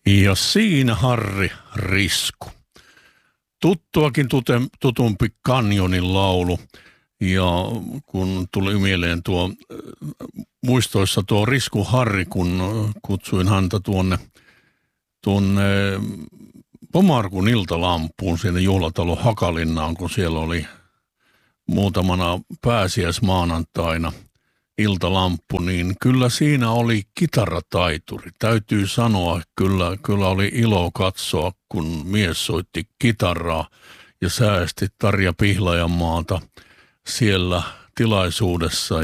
Ja siinä Harri Risku. Tuttuakin tutumpi Kanjonin laulu. Ja kun tuli mieleen muistoissa tuo Risku Harri, kun kutsuin häntä tuonne Pomarkun iltalampuun sinne juhlatalo Hakalinnaan, kun siellä oli muutamana pääsiäismaanantaina iltalamppu, niin kyllä siinä oli kitarataituri. Täytyy sanoa, kyllä oli ilo katsoa, kun mies soitti kitaraa ja säästi Tarja Pihlajanmaata siellä tilaisuudessa.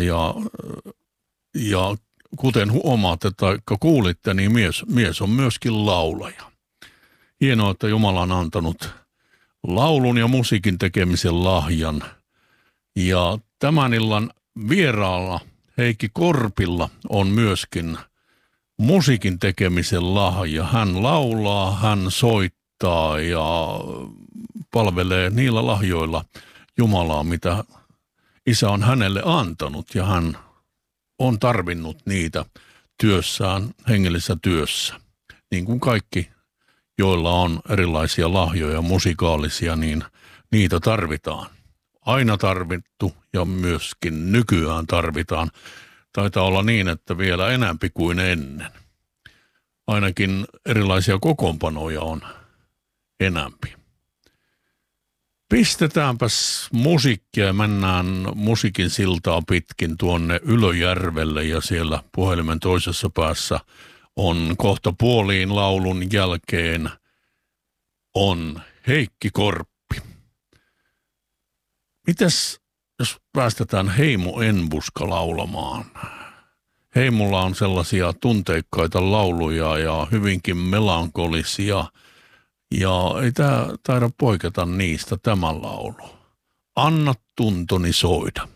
Ja kuten huomaatte tai kuulitte, niin mies on myöskin laulaja. Hienoa, että Jumala on antanut laulun ja musiikin tekemisen lahjan. Ja tämän illan vieraalla Heikki Korpilla on myöskin musiikin tekemisen lahja. Hän laulaa, hän soittaa ja palvelee niillä lahjoilla Jumalaa, mitä Isä on hänelle antanut, ja hän on tarvinnut niitä työssään, hengellisessä työssä. Niin kuin kaikki, joilla on erilaisia lahjoja musikaalisia, niin niitä tarvitaan. Aina tarvittu ja myöskin nykyään tarvitaan. Taitaa olla niin, että vielä enemmän kuin ennen. Ainakin erilaisia kokoonpanoja on enempi. Pistetäänpäs musiikkia ja mennään musiikin siltaa pitkin tuonne Ylöjärvelle, ja siellä puhelimen toisessa päässä on kohta puoliin laulun jälkeen on Heikki Korppi. Mitäs jos päästetään Heimo Enbuska laulamaan? Heimolla on sellaisia tunteikkaita lauluja ja hyvinkin melankolisia, ja ei tämä taida poiketa niistä tämä laulu. Anna tuntoni soida.